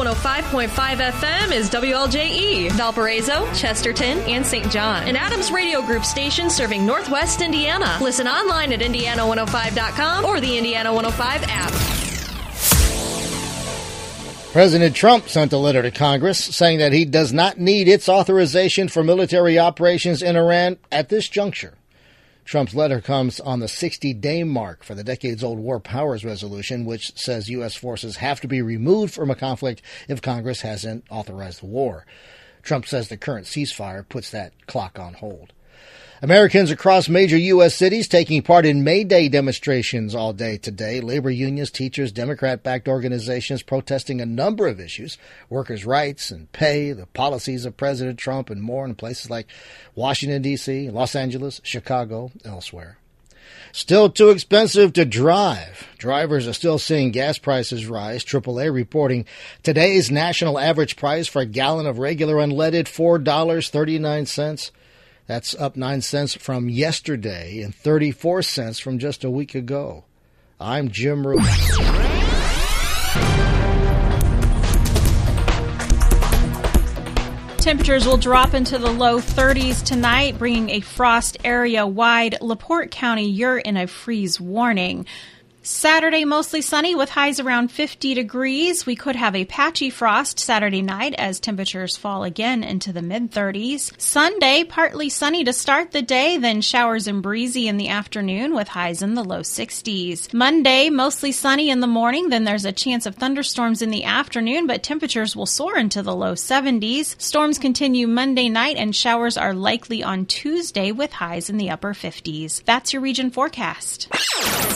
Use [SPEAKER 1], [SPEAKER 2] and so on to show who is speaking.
[SPEAKER 1] 105.5 FM is WLJE, Valparaiso, Chesterton, and St. John. An Adams Radio Group station serving Northwest Indiana. Listen online at Indiana105.com or the Indiana 105 app.
[SPEAKER 2] President Trump sent a letter to Congress saying that he does not need its authorization for military operations in Iran at this juncture. Trump's letter comes on the 60-day mark for the decades-old War Powers Resolution, which says U.S. forces have to be removed from a conflict if Congress hasn't authorized the war. Trump says the current ceasefire puts that clock on hold. Americans across major U.S. cities taking part in May Day demonstrations all day today. Labor unions, teachers, Democrat-backed organizations protesting a number of issues, workers' rights and pay, the policies of President Trump, and more in places like Washington, D.C., Los Angeles, Chicago, elsewhere. Still too expensive to drive. Drivers are still seeing gas prices rise. AAA reporting today's national average price for a gallon of regular unleaded, $4.39. That's up 9 cents from yesterday and 34 cents from just a week ago. I'm Jim Root.
[SPEAKER 3] Temperatures will drop into the low 30s tonight, bringing a frost area-wide. LaPorte County, you're in a freeze warning. Saturday, mostly sunny with highs around 50 degrees. We could have a patchy frost Saturday night as temperatures fall again into the mid-30s. Sunday, partly sunny to start the day, then showers and breezy in the afternoon with highs in the low 60s. Monday, mostly sunny in the morning, then there's a chance of thunderstorms in the afternoon, but temperatures will soar into the low 70s. Storms continue Monday night, and showers are likely on Tuesday with highs in the upper 50s. That's your region forecast.